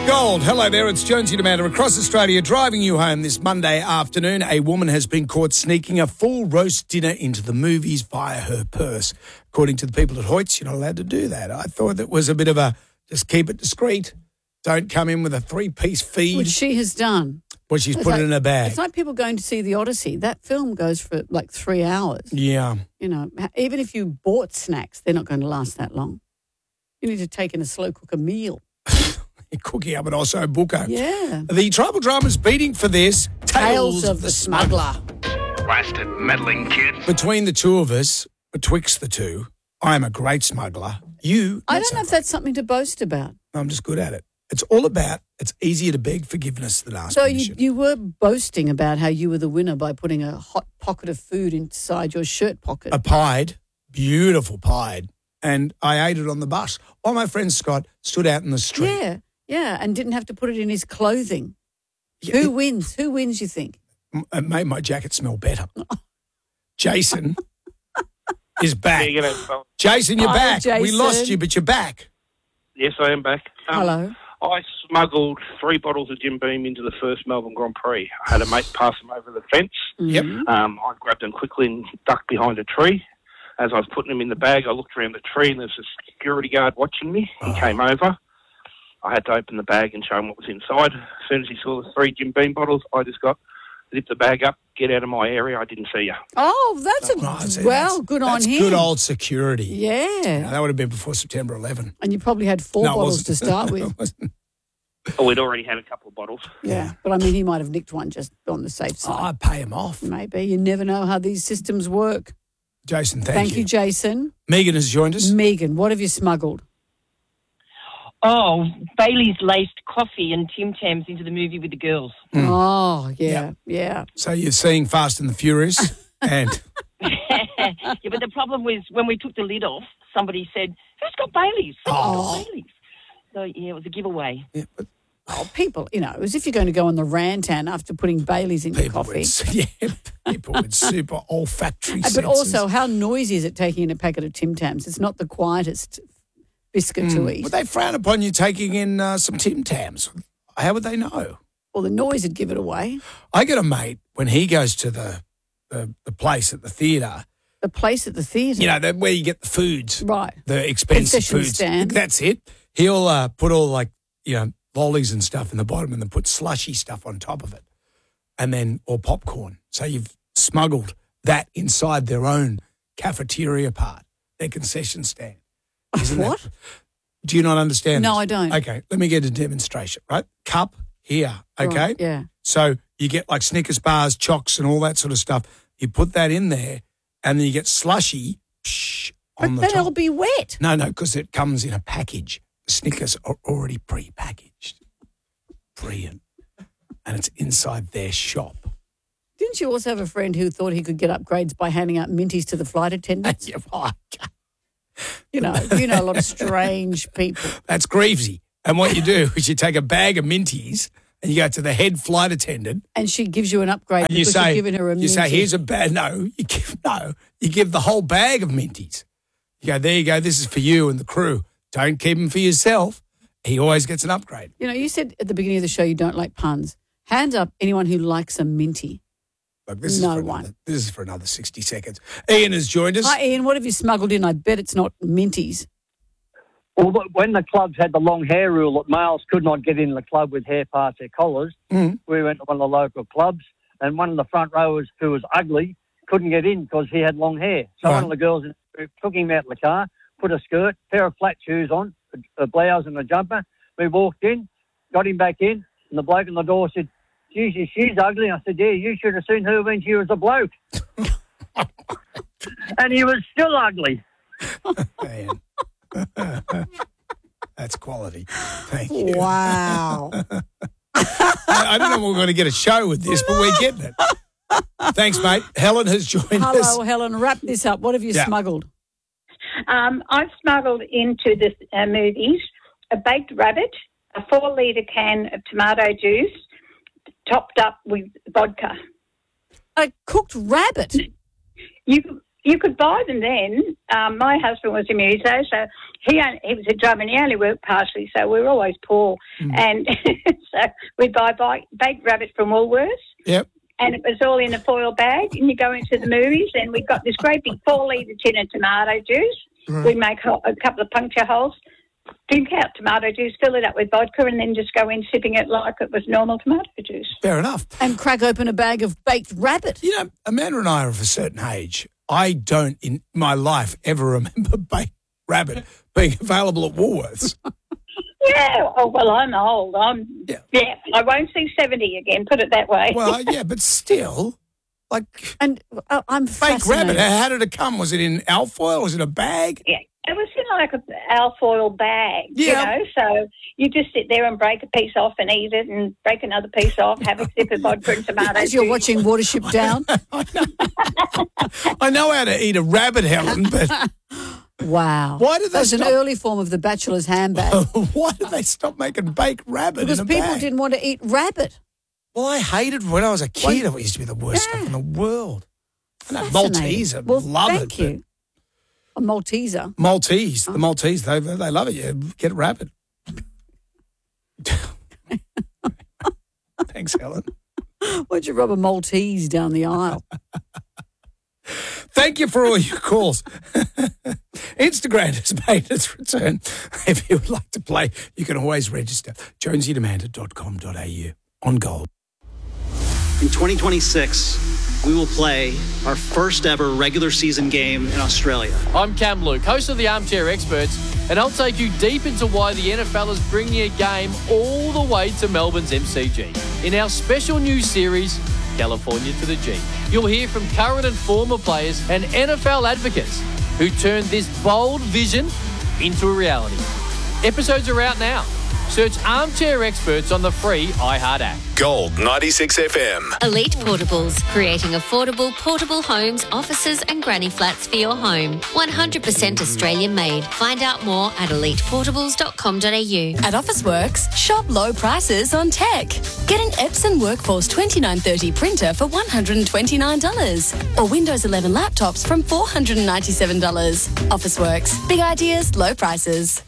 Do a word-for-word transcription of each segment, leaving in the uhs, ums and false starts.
Gold. Hello there, it's Jonesy Amanda across Australia driving you home this Monday afternoon. A woman has been caught sneaking a full roast dinner into the movies via her purse. According to the people at Hoyts, you're not allowed to do that. I thought that was a bit of a, just keep it discreet. Don't come in with a three-piece feed. Which she has done. Well, she's It's put like- it in a bag. It's like people going to see The Odyssey. That film goes for like three hours. Yeah. You know, even if you bought snacks, they're not going to last that long. You need to take in a slow cooker meal. Cookie up at Osso Bucco. Yeah. The tribal drama's beating for this. Tales, of, the Smuggler. Blasted meddling kid. Between the two of us, betwixt the two, I'm a great smuggler. You, I not don't so know if great. that's something to boast about. I'm just good at it. It's all about, it's easier to beg forgiveness than ask So you, permission. you were boasting about how you were the winner by putting a hot pocket of food inside your shirt pocket. A pied, beautiful pied, and I ate it on the bus. While my friend Scott stood out in the street. Yeah, yeah, and didn't have to put it in his clothing. Yeah, Who wins? Who wins, you think? It, it made my jacket smell better. Jason is back. Yeah, you know, Jason, you're Hi, back. We Jason. lost you, but you're back. yes, I am back. Um, Hello. I smuggled three bottles of Jim Beam into the first Melbourne Grand Prix. I had a mate pass them over the fence. Yep. Um, I grabbed them quickly and ducked behind a tree. As I was putting them in the bag, I looked around the tree and there's a security guard watching me. He came over. I had to open the bag and show him what was inside. As soon as he saw the three Jim Beam bottles, I just got, zipped the bag up, get out of my area. I didn't see you. Oh, that's a Oh, see, well, that's- good on that's him. good old security. Yeah, Now, that would have been before September eleventh. and you probably had four No, it bottles wasn't. to start with. It wasn't. Oh, we'd already had a couple of bottles. Yeah, but I mean, he might have nicked one just on the safe Oh, side. I'd pay him off. Maybe you never know how these systems work. Jason, thank, Thank you, Jason. Megan has joined us. Megan, what have you smuggled? Oh, Bailey's laced coffee and Tim Tams into the movie with the girls. Oh, yeah, yeah. So you're seeing Fast and the Furious and Yeah, but the problem was when we took the lid off, somebody said, "Who's got Bailey's?" Who's Oh. got Bailey's? So yeah, it was a giveaway. yeah, but Oh, people, you know, as if you're going to go on the rantan after putting Bailey's in your people coffee. with yeah, people with super olfactory Uh, senses. But also, how noisy is it taking in a packet of Tim Tams? It's not the quietest biscuit to eat. Would they frown upon you taking in uh, some Tim Tams? How would they know? Well, the noise would give it away. I got a mate when he goes to the the, the place at the theatre. The place at the theatre. You know, the, where you get the foods, Right. the expensive Concession foods. stand. That's it. He'll uh, put all like you know lollies and stuff in the bottom, and then put slushy stuff on top of it, and then or popcorn. So you've smuggled that inside their own cafeteria part, their concession stand. Isn't that- What? do you not understand? No, this? I don't. Okay, let me get a demonstration. Right, cup here. Okay, Right, yeah. so you get like Snickers bars, chocks, and all that sort of stuff. You put that in there, and then you get slushy psh, on But the then top. it'll be wet. No, no, because it comes in a package. The Snickers are already pre-packaged. Brilliant. And it's inside their shop. Didn't you also have a friend who thought he could get upgrades by handing out minties to the flight attendants? Yeah, right. You know, you know a lot of strange people. That's Greavesy. And what you do is you take a bag of minties and you go to the head flight attendant And she gives you an upgrade and you because say, you've given her a you minty. say, here's a bag. No, you give, no, you give the whole bag of minties. You go, there you go. This is for you and the crew. Don't keep them for yourself. He always gets an upgrade. You know, you said at the beginning of the show you don't like puns. Hands up anyone who likes a minty. Look, this No is for one. Another, this is for another sixty seconds. Ian has joined us. Hi, Ian. What have you smuggled in? I bet it's not minties. Well, when the clubs had the long hair rule that males could not get in the club with hair past their collars, Mm. we went to one of the local clubs, and one of the front rowers who was ugly couldn't get in because he had long hair. So Right. one of the girls took him out of the car, put a skirt, pair of flat shoes on, a, a blouse and a jumper. We walked in, got him back in, and the bloke on the door said, "Jesus, she's ugly." I said, "Yeah, you should have seen her when she was a bloke." And he was still ugly. Man. That's quality. Thank you. Wow. I, I don't know if we're going to get a show with this, but we're getting it. Thanks, mate. Helen has joined us. Hello, Helen. Wrap this up. What have you Yeah. smuggled? Um, I've smuggled into the uh, movies a baked rabbit, a four litre can of tomato juice, topped up with vodka. A cooked rabbit. You you could buy them then. Um, my husband was a muso, so he only, he was a drummer and he only worked partially, so we were always poor. Mm. And so we'd buy bike, baked rabbit from Woolworths. Yep. And it was all in a foil bag, and you go into the movies, and we got this great big four-litre tin of tomato juice. Mm. We'd make a couple of puncture holes, drink out tomato juice, fill it up with vodka, and then just go in sipping it like it was normal tomato juice. Fair enough. And crack open a bag of baked rabbit. You know, Amanda and I are of a certain age. I don't, in my life, ever remember baked rabbit being available at Woolworths. Yeah, oh, well, I'm old. I'm yeah. yeah, I won't see seventy again, put it that way. Well, yeah, but still, like... And uh, I'm baked rabbit, how did it come? Was it in alfoil? Was it a bag? Yeah, it was in like an alfoil bag, yeah. you know, so you just sit there and break a piece off and eat it and break another piece off, have a sip of vodka and tomatoes. As you're watching Watership Down. I know. I know how to eat a rabbit, Helen, but... Wow. Why did they That's stop? an early form of the bachelor's handbag. Why did they stop making baked rabbit Because in a people bag? didn't want to eat rabbit. Well, I hated when I was a kid. It used to be the worst Yeah. stuff in the world. And that Maltese, I well, love thank it. Thank you. A Malteser. Maltese, oh. the Maltese, they they love it. Yeah, get rabbit. Thanks, Helen. Why'd you rub a Maltese down the aisle? Thank you for all your calls. Instagram has made its return. If you would like to play, you can always register. jonesy and amanda dot com dot a u on Gold. In twenty twenty-six, we will play our first ever regular season game in Australia. I'm Cam Luke, host of the Armchair Experts, and I'll take you deep into why the N F L is bringing a game all the way to Melbourne's M C G. In our special news series, California to the G, you'll hear from current and former players and N F L advocates who turned this bold vision into a reality. Episodes are out now. Search Armchair Experts on the free iHeart app. Gold ninety-six F M. Elite Portables, creating affordable portable homes, offices and granny flats for your home. one hundred percent Australian made. Find out more at elite portables dot com dot a u. At Officeworks, shop low prices on tech. Get an Epson Workforce twenty-nine thirty printer for one hundred twenty-nine dollars or Windows eleven laptops from four hundred ninety-seven dollars. Officeworks, big ideas, low prices.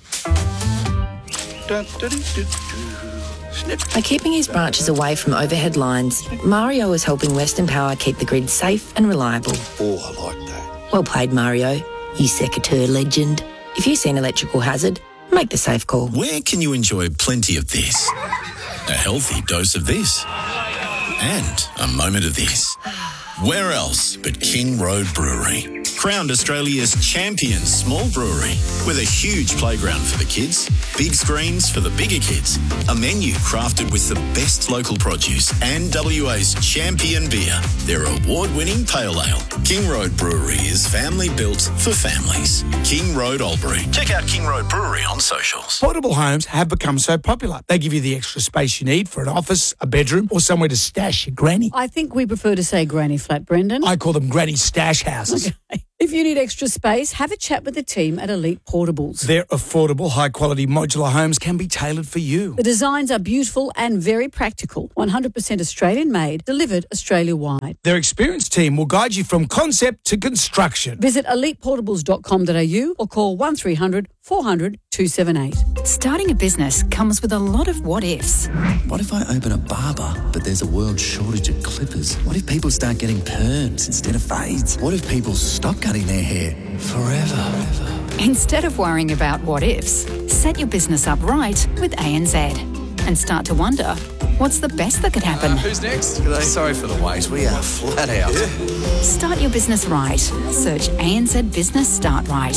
By keeping his branches away from overhead lines, Mario is helping Western Power keep the grid safe and reliable. Oh, I like that. Well played, Mario, you secateur legend. If you see an electrical hazard, make the safe call. Where can you enjoy plenty of this? A healthy dose of this. And a moment of this. Where else but King Road Brewery? Crowned Australia's champion small brewery with a huge playground for the kids, big screens for the bigger kids, a menu crafted with the best local produce and W A's champion beer, their award-winning pale ale. King Road Brewery is family built for families. King Road Albury. Check out King Road Brewery on socials. Portable homes have become so popular. They give you the extra space you need for an office, a bedroom, or somewhere to stash your granny. I think we prefer to say granny flat, Brendan. I call them granny stash houses. Okay. If you need extra space, have a chat with the team at Elite Portables. Their affordable, high-quality modular homes can be tailored for you. The designs are beautiful and very practical. one hundred percent Australian-made, delivered Australia-wide. Their experienced team will guide you from concept to construction. Visit elite portables dot com dot a u or call one three hundred four hundred two seven eight. Starting a business comes with a lot of what-ifs. What if I open a barber, but there's a world shortage of clippers? What if people start getting perms instead of fades? What if people stop cutting their hair forever? Instead of worrying about what-ifs, set your business up right with A N Z and start to wonder, what's the best that could happen? Uh, who's next? Sorry for the wait. We are flat out. Yeah. Start your business right. Search A N Z Business Start Right.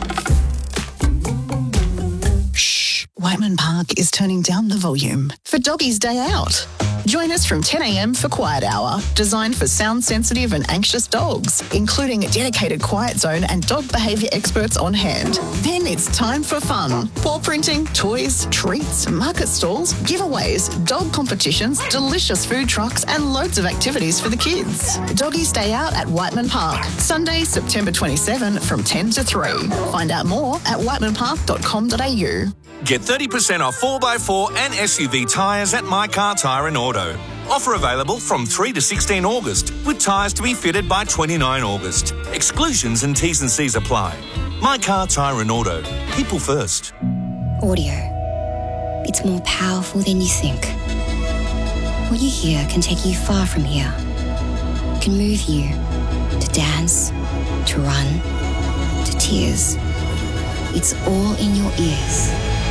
Shh. Whiteman Park is turning down the volume for Doggies Day Out. Join us from ten a m for Quiet Hour, designed for sound-sensitive and anxious dogs, including a dedicated quiet zone and dog behaviour experts on hand. Then it's time for fun. Paw printing, toys, treats, market stalls, giveaways, dog competitions, delicious food trucks and loads of activities for the kids. Doggies Day Out at Whiteman Park, Sunday, September twenty-seventh from ten to three. Find out more at whiteman park dot com dot a u. Get thirty percent off four by four and S U V tyres at My Car Tyre and Auto. Offer available from three to sixteen August, with tyres to be fitted by twenty-nine August. Exclusions and T's and C's apply. My Car, Tyre and Auto. People first. Audio. It's more powerful than you think. What you hear can take you far from here. It can move you to dance, to run, to tears. It's all in your ears.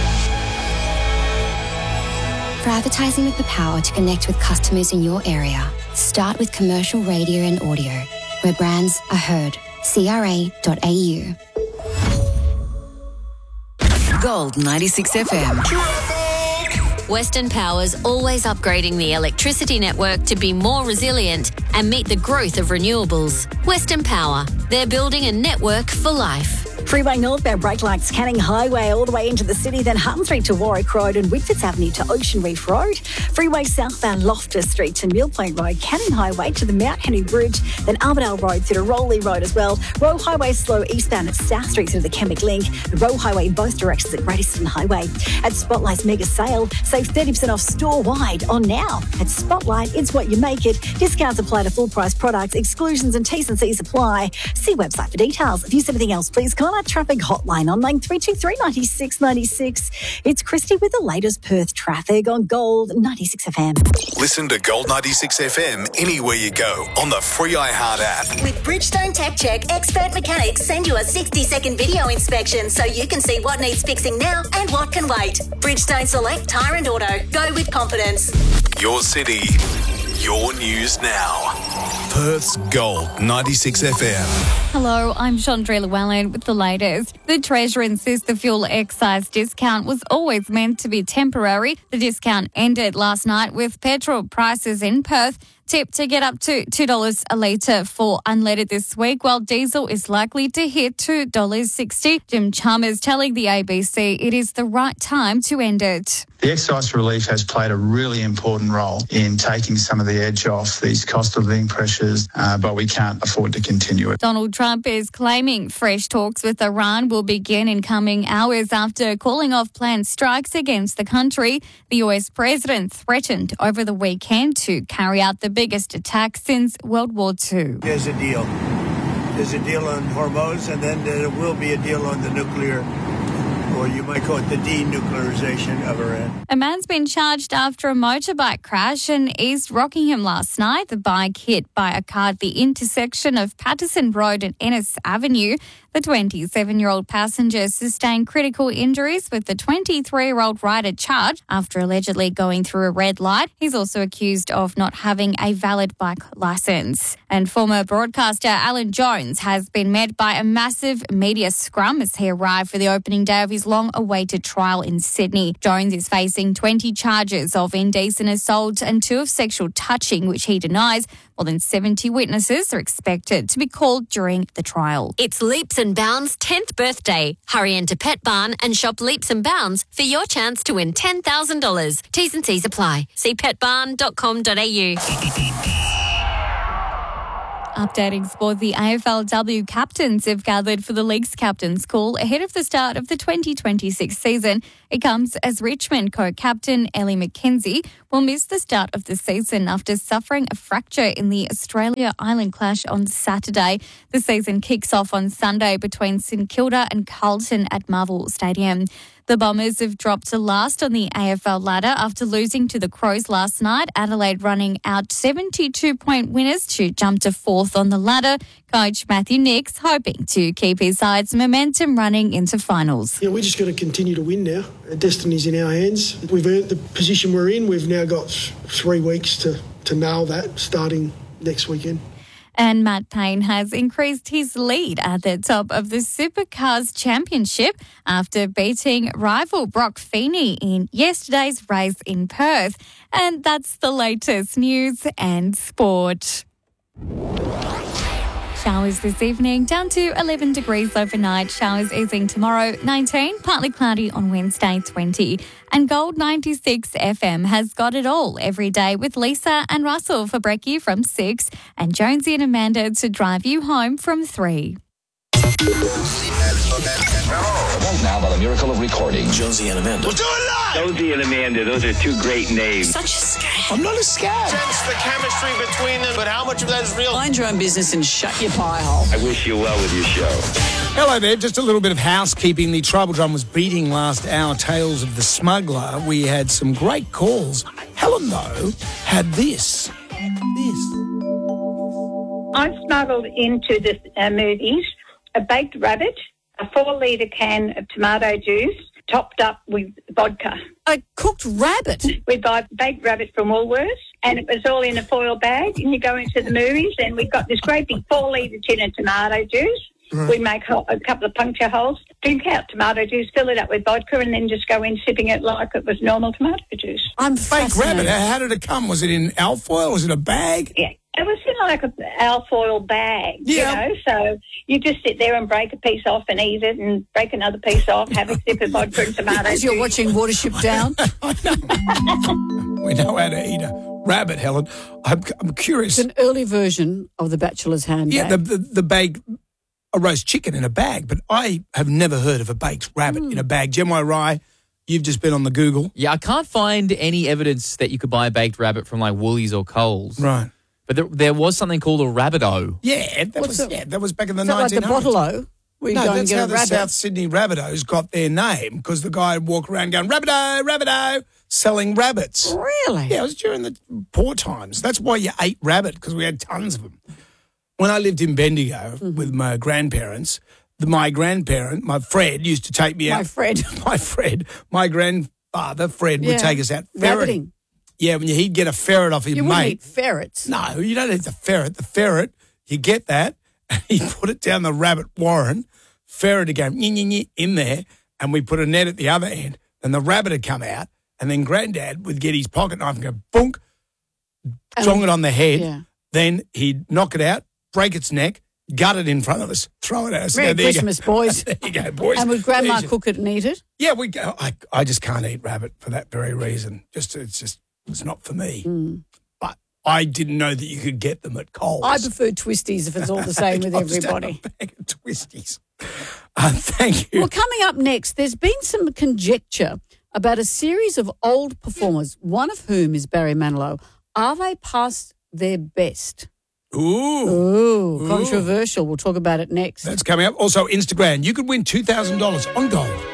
For advertising with the power to connect with customers in your area, start with commercial radio and audio, where brands are heard. C R A dot A U. Gold ninety-six F M. Western Power's always upgrading the electricity network to be more resilient and meet the growth of renewables. Western Power, they're building a network for life. Freeway northbound brake lights, Canning Highway all the way into the city, then Hutton Street to Warwick Road and Whitfords Avenue to Ocean Reef Road. Freeway southbound Loftus Street to Mill Plain Road, Canning Highway to the Mount Henry Bridge, then Armadale Road through to Rowley Road as well. Rowe Highway slow eastbound at South Street through the Chemic Link. The Rowe Highway in both directions at Great Eastern Highway. At Spotlight's mega sale, save thirty percent off store-wide on now. At Spotlight, it's what you make it. Discounts apply to full-price products. Exclusions and T's and C's apply. See website for details. If you have anything else, please call our traffic hotline on line three two three, nine six nine six. It's Christy with the latest Perth traffic on Gold ninety-six F M. Listen to Gold ninety-six F M anywhere you go on the free iHeart app. With Bridgestone Tech Check, expert mechanics send you a sixty-second video inspection so you can see what needs fixing now and what can wait. Bridgestone Select Tyre and Auto. Go with confidence. Your city, your news now. Perth's Gold ninety-six F M. Hello, I'm Chandra Llewellyn with the latest. The Treasurer insists the fuel excise discount was always meant to be temporary. The discount ended last night with petrol prices in Perth tipped to get up to two dollars a litre for unleaded this week, while diesel is likely to hit two dollars sixty. Jim Chalmers telling the A B C it is the right time to end it. The excise relief has played a really important role in taking some of the edge off these cost of living pressures, uh, but we can't afford to continue it. Donald Trump is claiming fresh talks with Iran will begin in coming hours after calling off planned strikes against the country. The U S president threatened over the weekend to carry out the biggest attack since World War Two. There's a deal. There's a deal on Hormuz, and then there will be a deal on the nuclear, or you might call it the denuclearization of Iran. A man's been charged after a motorbike crash in East Rockingham last night. The bike hit by a car at the intersection of Patterson Road and Ennis Avenue. The twenty-seven-year-old passenger sustained critical injuries, with the twenty-three-year-old rider charged after allegedly going through a red light. He's also accused of not having a valid bike licence. And former broadcaster Alan Jones has been met by a massive media scrum as he arrived for the opening day of his long-awaited trial in Sydney. Jones is facing twenty charges of indecent assault and two of sexual touching, which he denies. More than seventy witnesses are expected to be called during the trial. It's Leaps and Bounds' tenth birthday. Hurry into Pet Barn and shop Leaps and Bounds for your chance to win ten thousand dollars. T's and C's apply. See pet barn dot com dot a u. Updating sport, the A F L W captains have gathered for the league's captain's call ahead of the start of the twenty twenty-six season. It comes as Richmond co-captain Ellie McKenzie will miss the start of the season after suffering a fracture in the Australia Island clash on Saturday. The season kicks off on Sunday between St Kilda and Carlton at Marvel Stadium. The Bombers have dropped to last on the A F L ladder after losing to the Crows last night. Adelaide running out seventy-two point winners to jump to fourth on the ladder. Coach Matthew Nicks hoping to keep his side's momentum running into finals. Yeah, we just got to continue to win now. Our destiny's in our hands. We've earned the position we're in. We've now got three weeks to, to nail that starting next weekend. And Matt Payne has increased his lead at the top of the Supercars Championship after beating rival Brock Feeney in yesterday's race in Perth. And that's the latest news and sport. Showers this evening, down to eleven degrees overnight. Showers easing tomorrow, nineteen. Partly cloudy on Wednesday, twenty. And Gold ninety-six F M has got it all every day with Lisa and Russell for brekkie from six and Jonesy and Amanda to drive you home from three. Now, by the miracle of recording, Jonesy and Amanda. We'll do it live! Jonesy and Amanda, those are two great names. Such a strange I'm not a scab. Sense the chemistry between them, but how much of that is real? Mind your own business and shut your pie hole. I wish you well with your show. Hello there, just a little bit of housekeeping. The Tribal Drum was beating last hour, Tales of the Smuggler. We had some great calls. Helen, though, had this. This. I smuggled into the uh, movies a baked rabbit, a four-litre can of tomato juice, topped up with vodka. A cooked rabbit? We buy baked rabbit from Woolworths, and it was all in a foil bag, and you go into the movies, and we've got this great big four-litre tin of tomato juice. Right. We make a couple of puncture holes, drink out tomato juice, fill it up with vodka, and then just go in sipping it like it was normal tomato juice. I'm Fake rabbit, how did it come? Was it in alfoil? Was it a bag? Yeah. It was in like an alfoil bag, yeah. you know, so you just sit there and break a piece off and eat it and break another piece off, have a sip of vodka and tomato As you're watching Watership Down. We know how to eat a rabbit, Helen. I'm, I'm curious. It's an early version of the Bachelor's Handbag. Yeah, the, the, the bag, a roast chicken in a bag, but I have never heard of a baked rabbit mm. in a bag. Gemma Rye, you've just been on the Google. Yeah, I can't find any evidence that you could buy a baked rabbit from like Woolies or Coles. Right. But there, there was something called a Rabbitoh. Yeah, that was yeah, that was back in the Is that nineteen hundreds. Like the Bottle-O? Where you no, go that's and get how a the rabbit. South Sydney Rabbitohs got their name, because the guy would walk around going, Rabbitoh, Rabbitoh, selling rabbits. Really? Yeah, it was during the poor times. That's why you ate rabbit, because we had tons of them. When I lived in Bendigo mm-hmm. with my grandparents, the, my grandparent, my Fred, used to take me my out. My Fred. My Fred. My grandfather, Fred, yeah. would take us out ferreting. Rabbiting. Yeah, when he'd get a ferret off his you mate. You wouldn't eat ferrets. No, you don't eat the ferret. The ferret, you get that, and he put it down the rabbit warren, ferret would go nye, nye, nye, in there, and we put a net at the other end, and the rabbit would come out, and then Granddad would get his pocket knife and go, boonk, jong um, it on the head, yeah. then he'd knock it out, break its neck, gut it in front of us, throw it at us. Merry go, Christmas, boys. There you go, boys. And would Grandma cook it and eat it? Yeah, we go. I, I just can't eat rabbit for that very reason. Just It's just... It's not for me. Mm. But I didn't know that you could get them at Coles. I prefer twisties if it's all the same with everybody. A bag of twisties. Uh, thank you. Well, coming up next, there's been some conjecture about a series of old performers, one of whom is Barry Manilow. Are they past their best? Ooh. Ooh, controversial. Ooh. We'll talk about it next. That's coming up. Also, Instagram. You could win two thousand dollars on gold.